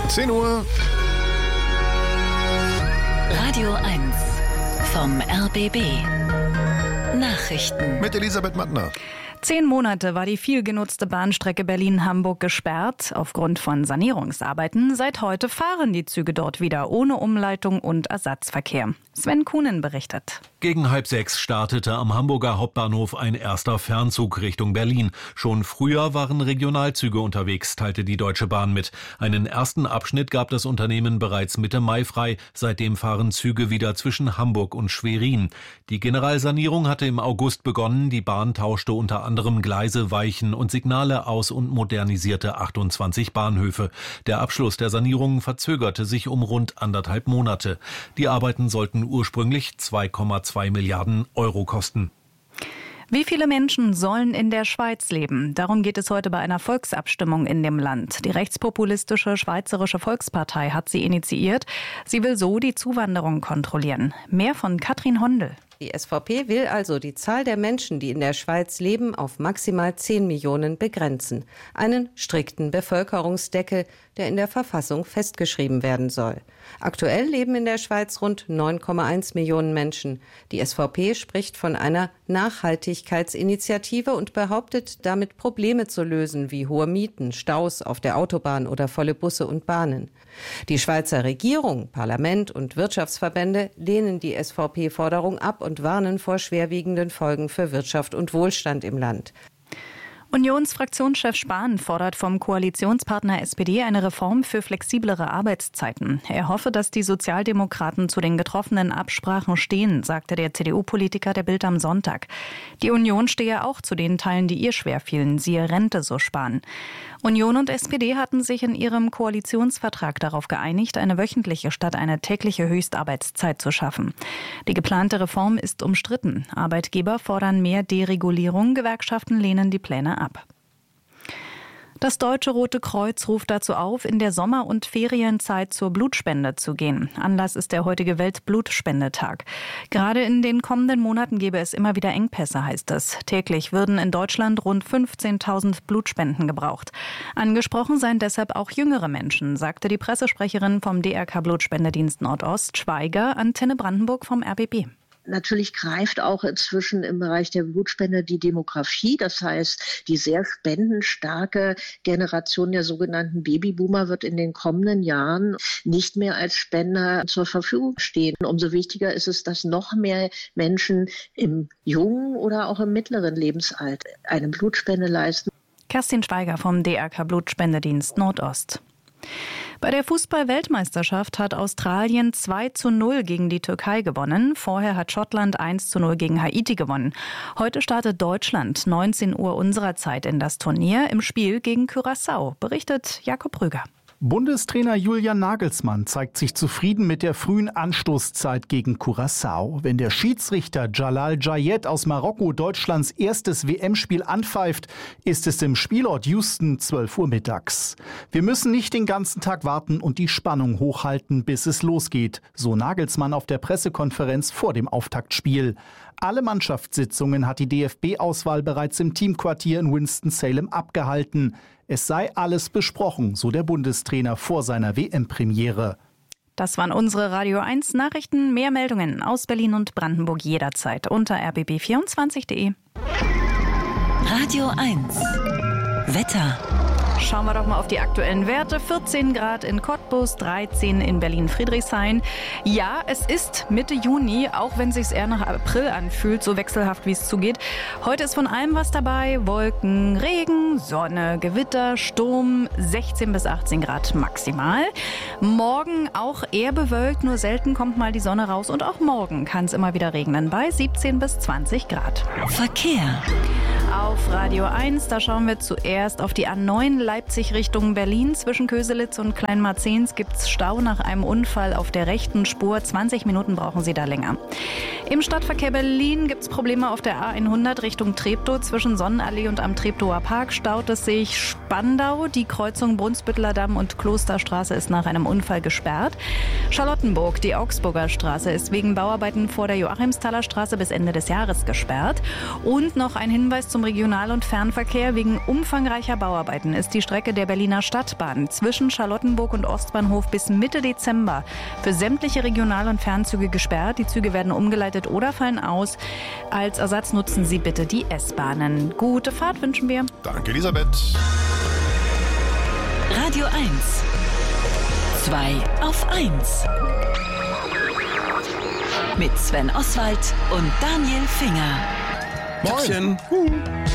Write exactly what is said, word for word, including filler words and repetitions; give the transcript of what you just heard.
zehn Uhr. Radio eins vom R B B. Nachrichten. Mit Elisabeth Mattner. Zehn Monate war die viel genutzte Bahnstrecke Berlin-Hamburg gesperrt aufgrund von Sanierungsarbeiten. Seit heute fahren die Züge dort wieder ohne Umleitung und Ersatzverkehr. Sven Kuhnen berichtet. Gegen halb sechs startete am Hamburger Hauptbahnhof ein erster Fernzug Richtung Berlin. Schon früher waren Regionalzüge unterwegs, teilte die Deutsche Bahn mit. Einen ersten Abschnitt gab das Unternehmen bereits Mitte Mai frei. Seitdem fahren Züge wieder zwischen Hamburg und Schwerin. Die Generalsanierung hatte im August begonnen. Die Bahn tauschte unter anderem Gleise, Weichen und Signale aus und modernisierte achtundzwanzig Bahnhöfe. Der Abschluss der Sanierung verzögerte sich um rund anderthalb Monate. Die Arbeiten sollten ursprünglich zwei Komma zwei Milliarden Euro kosten. Wie viele Menschen sollen in der Schweiz leben? Darum geht es heute bei einer Volksabstimmung in dem Land. Die rechtspopulistische Schweizerische Volkspartei hat sie initiiert. Sie will so die Zuwanderung kontrollieren. Mehr von Katrin Hondel. Die S V P will also die Zahl der Menschen, die in der Schweiz leben, auf maximal zehn Millionen begrenzen. Einen strikten Bevölkerungsdeckel, der in der Verfassung festgeschrieben werden soll. Aktuell leben in der Schweiz rund neun Komma eins Millionen Menschen. Die S V P spricht von einer Nachhaltigkeitsinitiative und behauptet, damit Probleme zu lösen, wie hohe Mieten, Staus auf der Autobahn oder volle Busse und Bahnen. Die Schweizer Regierung, Parlament und Wirtschaftsverbände lehnen die S V P-Forderung ab und warnen vor schwerwiegenden Folgen für Wirtschaft und Wohlstand im Land. Unionsfraktionschef Spahn fordert vom Koalitionspartner S P D eine Reform für flexiblere Arbeitszeiten. Er hoffe, dass die Sozialdemokraten zu den getroffenen Absprachen stehen, sagte der C D U-Politiker der Bild am Sonntag. Die Union stehe auch zu den Teilen, die ihr schwerfielen, siehe Rente, so Spahn. Union und S P D hatten sich in ihrem Koalitionsvertrag darauf geeinigt, eine wöchentliche statt eine tägliche Höchstarbeitszeit zu schaffen. Die geplante Reform ist umstritten. Arbeitgeber fordern mehr Deregulierung, Gewerkschaften lehnen die Pläne ab. Das Deutsche Rote Kreuz ruft dazu auf, in der Sommer- und Ferienzeit zur Blutspende zu gehen. Anlass ist der heutige Weltblutspendetag. Gerade in den kommenden Monaten gäbe es immer wieder Engpässe, heißt es. Täglich würden in Deutschland rund fünfzehntausend Blutspenden gebraucht. Angesprochen seien deshalb auch jüngere Menschen, sagte die Pressesprecherin vom D R K Blutspendedienst Nordost, Schweiger, Antenne Brandenburg vom R B B. Natürlich greift auch inzwischen im Bereich der Blutspende die Demografie. Das heißt, die sehr spendenstarke Generation der sogenannten Babyboomer wird in den kommenden Jahren nicht mehr als Spender zur Verfügung stehen. Umso wichtiger ist es, dass noch mehr Menschen im jungen oder auch im mittleren Lebensalter eine Blutspende leisten. Kerstin Schweiger vom D R K Blutspendedienst Nordost. Bei der Fußball-Weltmeisterschaft hat Australien zwei zu null gegen die Türkei gewonnen. Vorher hat Schottland eins zu null gegen Haiti gewonnen. Heute startet Deutschland neunzehn Uhr unserer Zeit in das Turnier im Spiel gegen Curaçao, berichtet Jakob Rüger. Bundestrainer Julian Nagelsmann zeigt sich zufrieden mit der frühen Anstoßzeit gegen Curaçao. Wenn der Schiedsrichter Jalal Jayed aus Marokko Deutschlands erstes W M-Spiel anpfeift, ist es im Spielort Houston zwölf Uhr mittags. Wir müssen nicht den ganzen Tag warten und die Spannung hochhalten, bis es losgeht, so Nagelsmann auf der Pressekonferenz vor dem Auftaktspiel. Alle Mannschaftssitzungen hat die D F B-Auswahl bereits im Teamquartier in Winston-Salem abgehalten. Es sei alles besprochen, so der Bundestrainer vor seiner W M-Premiere. Das waren unsere Radio eins Nachrichten. Mehr Meldungen aus Berlin und Brandenburg jederzeit unter r b b vierundzwanzig punkt de. Radio eins Wetter. Schauen wir doch mal auf die aktuellen Werte. vierzehn Grad in Cottbus, dreizehn in Berlin-Friedrichshain. Ja, es ist Mitte Juni, auch wenn es sich eher nach April anfühlt, so wechselhaft wie es zugeht. Heute ist von allem was dabei. Wolken, Regen, Sonne, Gewitter, Sturm, sechzehn bis achtzehn Grad maximal. Morgen auch eher bewölkt, nur selten kommt mal die Sonne raus. Und auch morgen kann es immer wieder regnen bei siebzehn bis zwanzig Grad. Verkehr. Auf Radio eins, da schauen wir zuerst auf die A neun Leipzig Richtung Berlin. Zwischen Köselitz und Kleinmarzens gibt es Stau nach einem Unfall auf der rechten Spur. zwanzig Minuten brauchen Sie da länger. Im Stadtverkehr Berlin gibt es Probleme auf der A hundert Richtung Treptow. Zwischen Sonnenallee und am Treptower Park staut es sich Spandau. Die Kreuzung Brunsbütteler Damm und Klosterstraße ist nach einem Unfall gesperrt. Charlottenburg, die Augsburger Straße, ist wegen Bauarbeiten vor der Joachimsthaler Straße bis Ende des Jahres gesperrt. Und noch ein Hinweis zum zum Regional- und Fernverkehr. Wegen umfangreicher Bauarbeiten ist die Strecke der Berliner Stadtbahn zwischen Charlottenburg und Ostbahnhof bis Mitte Dezember für sämtliche Regional- und Fernzüge gesperrt. Die Züge werden umgeleitet oder fallen aus. Als Ersatz nutzen Sie bitte die S-Bahnen. Gute Fahrt wünschen wir. Danke, Elisabeth. Radio eins. zwei auf eins. Mit Sven Oswald und Daniel Finger. Moin.